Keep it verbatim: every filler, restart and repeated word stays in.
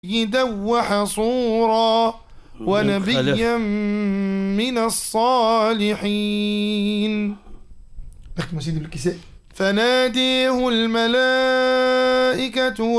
سيدا وحصورا ونبيا من الصالحين. نختم سيدي بالكساء. فناديه الملائكة